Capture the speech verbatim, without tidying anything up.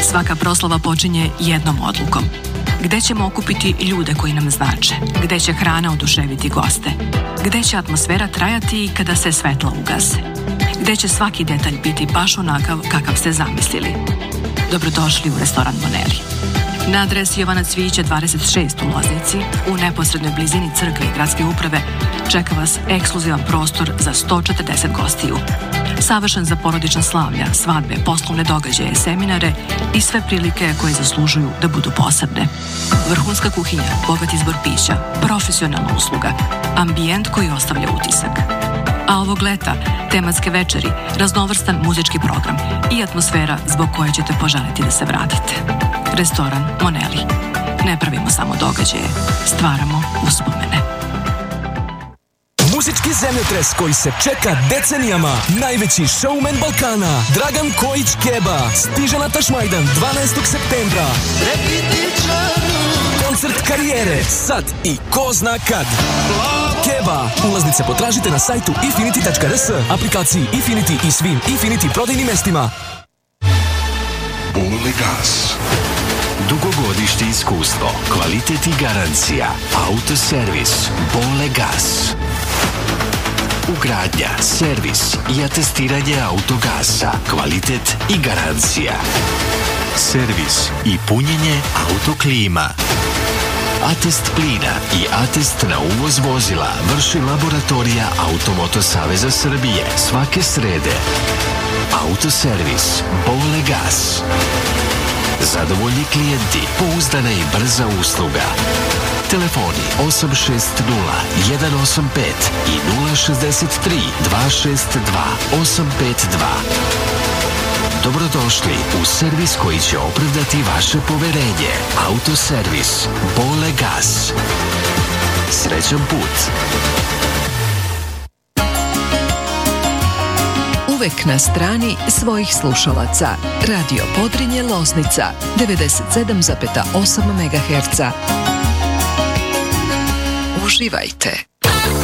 Svaka proslava počinje jednom odlukom. Gde ćemo okupiti ljude koji nam znače? Gde će hrana oduševiti goste? Gde će atmosfera trajati kada se svetla ugase? Gde će svaki detalj biti baš onakav kakav ste zamislili? Dobrodošli u restoran Moneli. Na adresi Jovana Cvijića dvadeset šest u Loznici, u neposrednoj blizini crkve i gradske uprave, čeka vas ekskluzivan prostor za sto četrdeset gostiju. Savršen za porodična slavlja, svadbe, poslovne događaje, seminare i sve prilike koje zaslužuju da budu posebne. Vrhunska kuhinja, bogat izbor pića, profesionalna usluga, ambijent koji ostavlja utisak. A ovog leta, tematske večeri, raznovrstan muzički program i atmosfera zbog koje ćete poželiti da se vratite. Restoran Moneli. Ne pravimo samo događaje, stvaramo uspomene. Muzički zemljotres koji se čeka decenijama. Najveći showman Balkana, Dragan Kojić Keba, stiže na Tašmajdan dvanaestog septembra. Koncert karijere, sad i ko zna kad. Keba. Ulaznice potražite na sajtu infinity tačka r s, aplikaciji Infinity i svim Infinity prodajnim mestima. Bolegas. Dugogodišnje iskustvo, kvalitet i garancija. Autoservis Bolegas. Ugradnja, servis i atestiranje autogasa, kvalitet i garancija. Servis i punjenje autoklima. Atest plina i atest na uvoz vozila vrši laboratorija Automoto Saveza Srbije svake srede. Autoservis Bolegas. Zadovoljni klijenti, pouzdana i brza usluga. Telefoni osam šest nula jedan osam pet i nula šest tri dva šest dva osam pet dva. Dobrodošli u servis koji će opravdati vaše poverenje. Autoservis Bolegas. Srećan put. Uvek na strani svojih slušalaca. Radio Podrinje Loznica devedeset sedam zarez osam megaherca. Uživajte.